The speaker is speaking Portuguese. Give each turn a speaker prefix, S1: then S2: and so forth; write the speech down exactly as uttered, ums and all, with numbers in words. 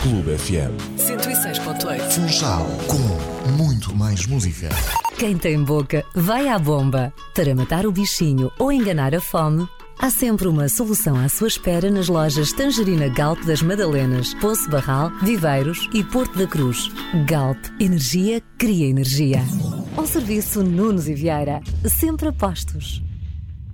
S1: Clube F M.
S2: cento e seis ponto oito.
S1: Funchal, com muito mais música.
S3: Quem tem boca, vai à bomba. Para matar o bichinho ou enganar a fome, há sempre uma solução à sua espera nas lojas Tangerina Galp das Madalenas, Poço Barral, Viveiros e Porto da Cruz. Galp, energia cria energia. Ao serviço Nunes e Vieira, sempre a postos.